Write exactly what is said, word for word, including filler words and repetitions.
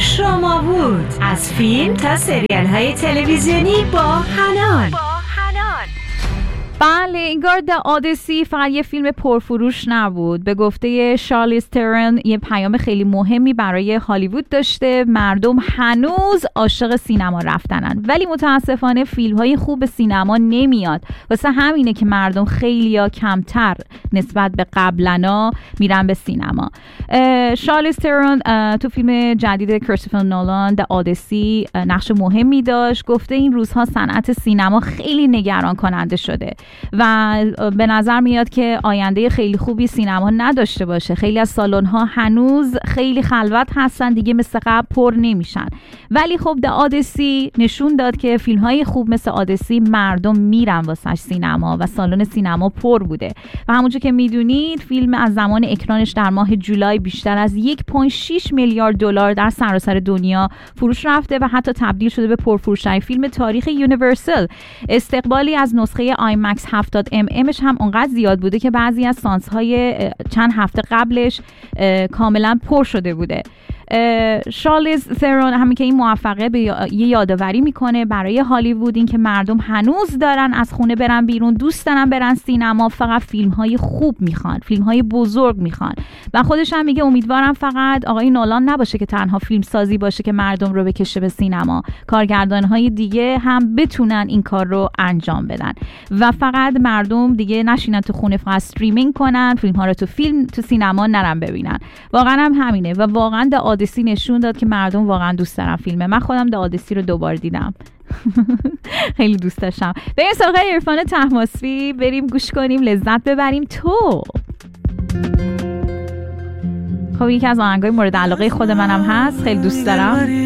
شما بود. از فیلم تا سریال های تلویزیونی با حنان. بله، انگار د آدیسی فقط یه فیلم پرفروش نبود. به گفته شارلیز ترون یه پیام خیلی مهمی برای هالیوود داشته. مردم هنوز عاشق سینما رفتنن، ولی متاسفانه فیلم‌های خوب سینما نمیاد. واسه همینه که مردم خیلی کمتر نسبت به قبلنا میرن به سینما. شارلیز ترون تو فیلم جدید کریستوفر نولان د آدیسی نقش مهمی داشت. گفته این روزها صنعت سینما خیلی نگران کننده شده و به نظر میاد که آینده خیلی خوبی سینما نداشته باشه. خیلی از سالن‌ها هنوز خیلی خلوت هستن، دیگه مثل قبل پر نمیشن. ولی خب د آدیسی نشون داد که فیلم‌های خوب مثل آدیسی مردم میرن واسه سینما و سالن سینما پر بوده. و همونجور که میدونید فیلم از زمان اکرانش در ماه جولای بیشتر از یک و شش میلیارد دلار در سراسر دنیا فروش رفته و حتی تبدیل شده به پرفروش‌ترین فیلم تاریخ یونیورسال. استقبالی از نسخه آیمکس هفتاد ام امش هم اونقدر زیاد بوده که بعضی از سانس‌های چند هفته قبلش کاملا پر شده بوده. شارلیز ترون همین که این موفقه به یه یادآوری میکنه برای هالیوود، این که مردم هنوز دارن از خونه برن بیرون، دوست دارن برن سینما، فقط فیلم های خوب میخوان، فیلم های بزرگ میخوان. و خودش هم میگه امیدوارم فقط آقای نولان نباشه که تنها فیلم سازی باشه که مردم رو بکشه به سینما، کارگردان های دیگه هم بتونن این کار رو انجام بدن و فقط مردم دیگه نشینن تو خونه فقط استریمینگ کنن، فیلم ها رو تو فیلم تو سینما نرن ببینن. واقعا هم همینه و واقعا د آدیسی نشون داد که مردم واقعا دوست دارن فیلمه. من خودم د آدیسی رو دوبار دیدم. خیلی دوست داشتم. بریم سراغ عرفان طهماسبی، بریم گوش کنیم، لذت ببریم. تو خب یکی از آهنگای مورد علاقه خود منم هست، خیلی دوست دارم.